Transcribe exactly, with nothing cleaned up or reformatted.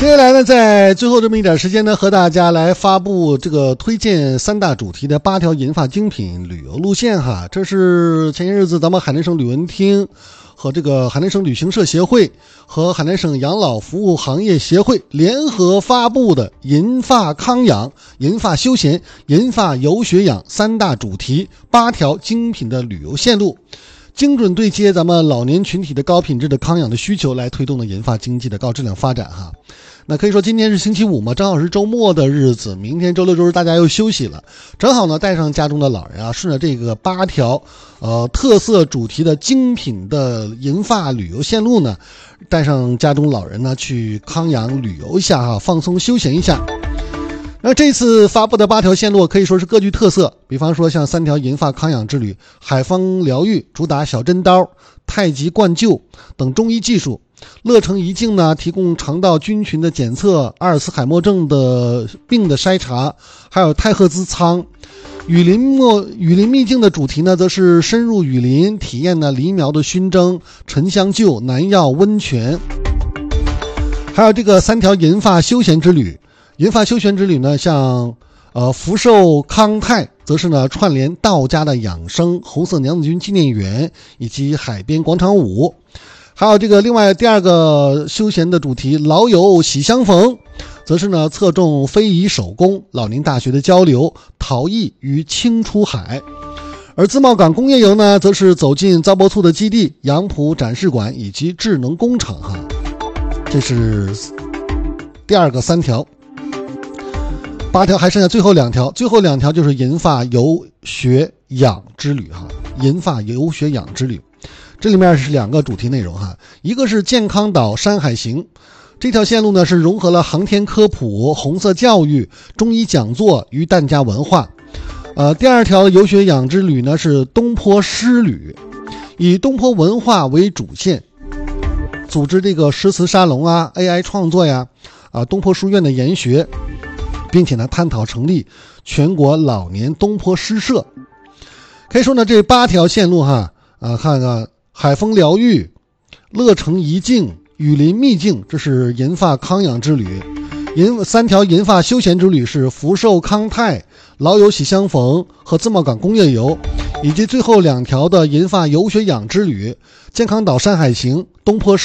接下来呢，在最后这么一点时间呢，和大家来发布这个推荐三大主题的八条银发精品旅游路线哈。这是前些日子咱们海南省旅文厅和这个海南省旅行社协会和海南省养老服务行业协会联合发布的银发康养、银发休闲、银发游学养三大主题八条精品的旅游线路，精准对接咱们老年群体的高品质的康养的需求，来推动的银发经济的高质量发展哈。那可以说今天是星期五嘛，正好是周末的日子，明天周六周日大家又休息了，正好呢带上家中的老人啊，顺着这个八条呃特色主题的精品的银发旅游线路呢，带上家中老人呢去康养旅游一下哈，放松休闲一下。那这次发布的八条线路可以说是各具特色，比方说像三条银发康养之旅，海风疗愈主打小针刀、太极灌灸等中医技术，乐城一镜呢提供肠道菌群的检测、阿尔茨海默症的病的筛查，还有太赫兹舱。雨林墨雨林秘境的主题呢，则是深入雨林体验呢梨苗的熏蒸、沉香灸、南药温泉。还有这个三条银发休闲之旅，银发休闲之旅呢，像呃福寿康泰，则是呢串联道家的养生、红色娘子军纪念园以及海边广场舞。还有这个另外第二个休闲的主题老友喜相逢，则是呢侧重非遗手工、老年大学的交流、陶艺与轻出海。而自贸港工业游呢，则是走进糟粕醋的基地、杨浦展示馆以及智能工厂哈。这是第二个三条，八条还剩下最后两条，最后两条就是银发游学养之旅哈，银发游学养之旅。这里面是两个主题内容哈，一个是健康岛山海行，这条线路呢是融合了航天科普、红色教育、中医讲座与疍家文化。呃，第二条游学养之旅呢是东坡诗旅，以东坡文化为主线，组织这个诗词沙龙啊、A I 创作呀、啊东坡书院的研学，并且呢探讨成立全国老年东坡诗社。可以说呢，这八条线路哈啊，看看海风疗愈、乐城一境、雨林秘境，这是银发康养之旅；银三条银发休闲之旅是福寿康泰、老友喜相逢和自贸港工业游，以及最后两条的银发游学养之旅：健康岛山海行、东坡